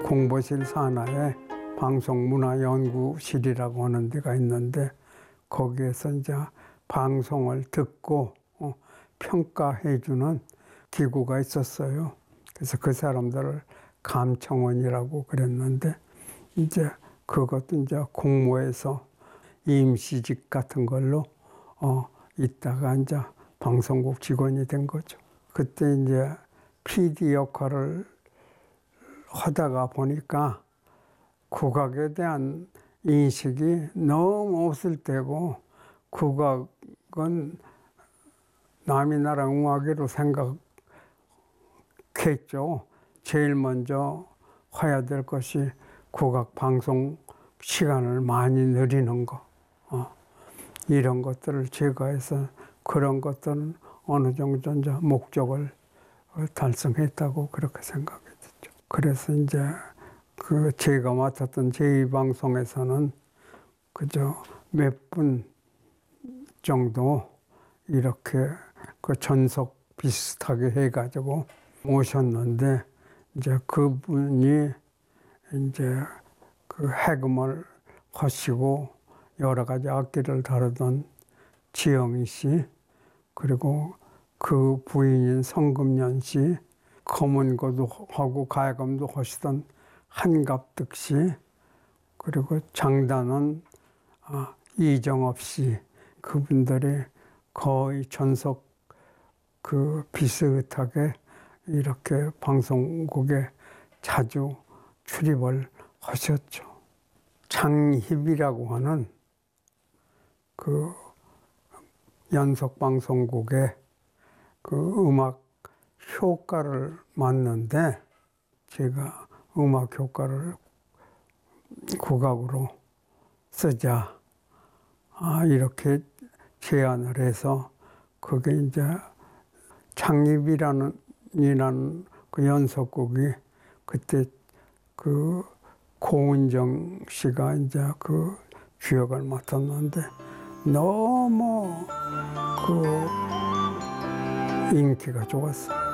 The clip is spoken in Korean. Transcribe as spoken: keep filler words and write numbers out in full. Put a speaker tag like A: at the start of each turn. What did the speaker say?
A: 공보실 산하에 방송문화연구실이라고 하는 데가 있는데 거기에서 이제 방송을 듣고 어, 평가해주는 기구가 있었어요. 그래서 그 사람들을 감청원이라고 그랬는데 이제 그것도 이제 공모해서 임시직 같은 걸로 어, 있다가 이제 방송국 직원이 된 거죠. 그때 이제 피디 역할을 하다가 보니까 국악에 대한 인식이 너무 없을 때고 국악은 남이 나라 음악으로 생각했죠. 제일 먼저 해야 될 것이 국악 방송 시간을 많이 늘리는 거. 어. 이런 것들을 제거해서 그런 것들은 어느 정도 이제 목적을 달성했다고 그렇게 생각이 됐죠. 그래서 이제 그 제가 맡았던 제이 방송에서는 그저 몇 분 정도 이렇게 그 전속 비슷하게 해가지고 오셨는데 이제 그분이 이제 그 해금을 하시고 여러 가지 악기를 다루던 지영희 씨, 그리고 그 부인인 성금년 씨, 검은고도 하고 가야금도 하시던 한갑득 씨, 그리고 장단은 아, 이정업 씨, 그분들이 거의 전속 그 비슷하게 이렇게 방송국에 자주 출입을 하셨죠. 장희비라고 하는 그 연속방송국의 그 음악 효과를 맡는데 제가 음악 효과를 국악으로 쓰자 아, 이렇게 제안을 해서 그게 이제 장희비라는 이라는 그 연속곡이 그때 그 고은정 씨가 이제 그 주역을 맡았는데 너무 그 인기가 좋았어요.